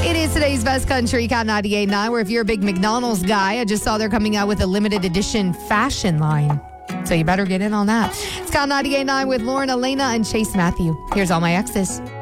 It is today's best country, Count 98.9, where if you're a big McDonald's guy, I just saw they're coming out with a limited edition fashion line. So you better get in on that. It's Count 98.9 with Lauren, Elena, and Chase Matthew. Here's all my exes.